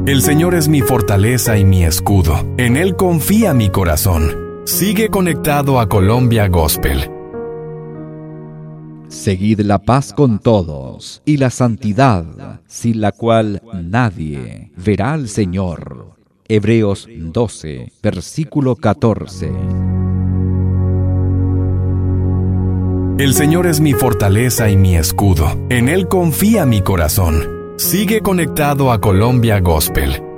El Señor es mi fortaleza y mi escudo. En Él confía mi corazón. Sigue conectado a Colombia Gospel. Seguid la paz con todos y la santidad, sin la cual nadie verá al Señor. Hebreos 12, versículo 14. El Señor es mi fortaleza y mi escudo. En Él confía mi corazón. Sigue conectado a Colombia Gospel.